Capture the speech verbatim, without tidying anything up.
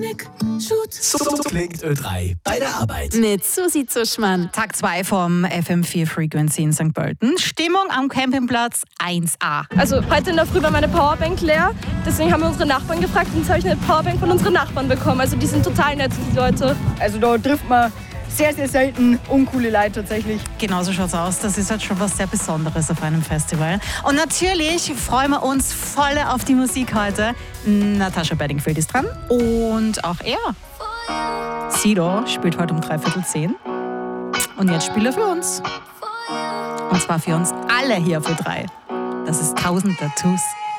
So klingt Ö drei bei der Arbeit. Mit Susi Zuschmann. Tag zwei vom F M vier Frequency in Sankt Pölten. Stimmung am Campingplatz eins A. Also heute in der Früh war meine Powerbank leer. Deswegen haben wir unsere Nachbarn gefragt und jetzt habe ich eine Powerbank von unseren Nachbarn bekommen. Also die sind total nett, die Leute. Also da trifft man sehr, sehr selten uncoole Leute tatsächlich. Genauso schaut's aus. Das ist halt schon was sehr Besonderes auf einem Festival. Und natürlich freuen wir uns voll auf die Musik heute. Natascha Bedingfield ist dran und auch er. Sido spielt heute um dreiviertel zehn. Und jetzt spielt er für uns. Und zwar für uns alle hier für drei. Das ist tausend Tattoos.